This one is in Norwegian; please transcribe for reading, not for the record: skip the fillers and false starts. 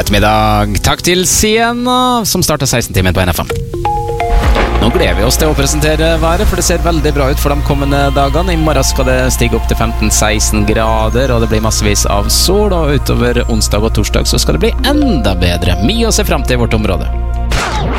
ettermiddag. Takk til Sienna, som startet 16-timen på NFM. Nå gleder vi oss til å presentere været, for det ser veldig bra ut for de kommende dagene. I morgen skal det stige opp til 15-16 grader, og det blir massevis av sol, og utover onsdag og torsdag så skal det bli enda bedre. Mye å se frem til i vårt område.